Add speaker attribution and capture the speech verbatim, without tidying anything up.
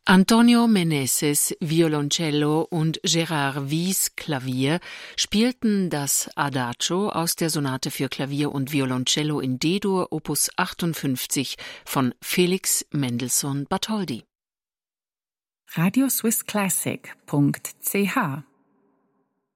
Speaker 1: Antonio Meneses Violoncello und Gérard Wyss Klavier spielten das Adagio aus der Sonate für Klavier und Violoncello in D-Dur Opus achtundfünfzig von Felix Mendelssohn Bartholdy.
Speaker 2: radioswisschlassic punkt c h